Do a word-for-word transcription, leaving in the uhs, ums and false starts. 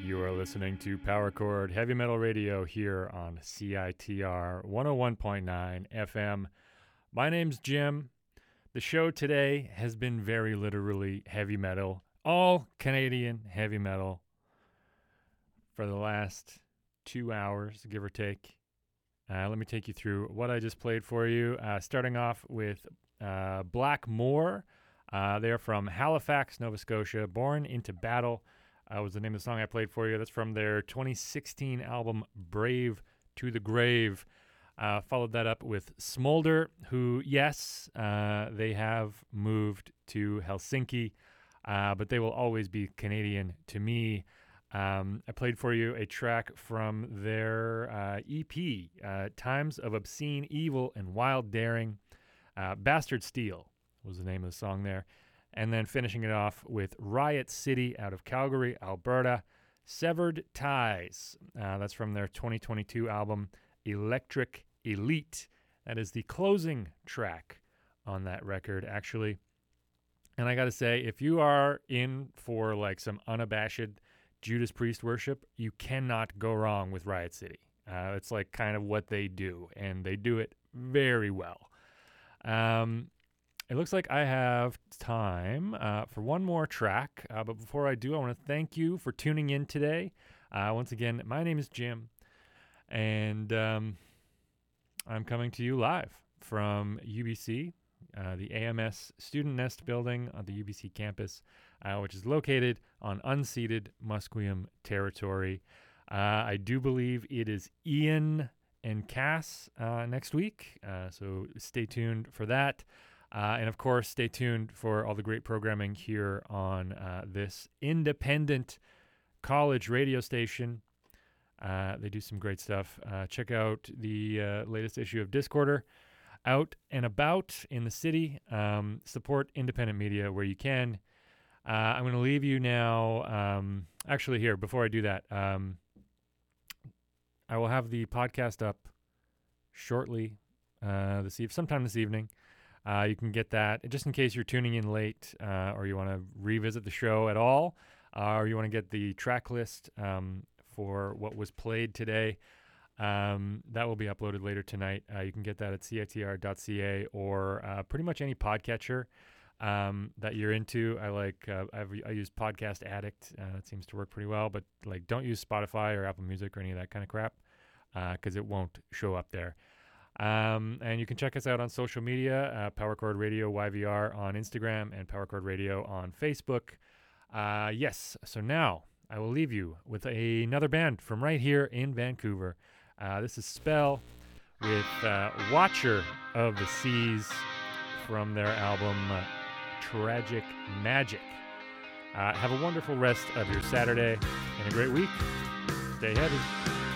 You are listening to Power Chord Heavy Metal Radio here on C I T R one oh one point nine F M. My name's Jim. The show today has been very literally heavy metal, all Canadian heavy metal for the last two hours, give or take. Uh, let me take you through what I just played for you, uh, starting off with uh, Blackmore. Uh, they're from Halifax, Nova Scotia. Born into Battle uh, was the name of the song I played for you. That's from their twenty sixteen album, Brave to the Grave. Uh, followed that up with Smolder, who, yes, uh, they have moved to Helsinki, uh, but they will always be Canadian to me. Um, I played for you a track from their uh, E P, uh, Times of Obscene Evil and Wild Daring. Uh, Bastard Steel was the name of the song there. And then finishing it off with Riot City out of Calgary, Alberta. Severed Ties. Uh, that's from their twenty twenty-two album, Electric Elite. That is the closing track on that record, actually. And I got to say, if you are in for like some unabashed Judas Priest worship, you cannot go wrong with Riot City. Uh, it's like kind of what they do, and they do it very well. Um, it looks like I have time uh, for one more track, uh, but before I do, I want to thank you for tuning in today. Uh, once again, my name is Jim, and um, I'm coming to you live from U B C, uh, the A M S Student Nest building on the U B C campus, uh, which is located on unceded Musqueam territory. Uh, I do believe it is Ian and Cass uh, next week, uh, so stay tuned for that. Uh, and of course, stay tuned for all the great programming here on uh, this independent college radio station. Uh, they do some great stuff. Uh, check out the uh, latest issue of Discorder, out and about in the city. Um, support independent media where you can. Uh, I'm going to leave you now. Um, actually, here, before I do that, um, I will have the podcast up shortly, uh, this eve- sometime this evening. Uh, you can get that just in case you're tuning in late, uh, or you want to revisit the show at all, uh, or you want to get the track list um, for what was played today. Um, that will be uploaded later tonight. Uh, you can get that at C I T R dot C A or uh, pretty much any podcatcher um, that you're into. I like uh, I've, I use Podcast Addict. Uh, it seems to work pretty well, but like don't use Spotify or Apple Music or any of that kind of crap because uh, it won't show up there. Um, and you can check us out on social media, uh, Power Chord Radio Y V R on Instagram and Power Chord Radio on Facebook. Uh, yes, so now I will leave you with a, another band from right here in Vancouver. Uh, this is Spell with uh, Watcher of the Seas from their album uh, Tragic Magic. Uh, have a wonderful rest of your Saturday and a great week. Stay heavy.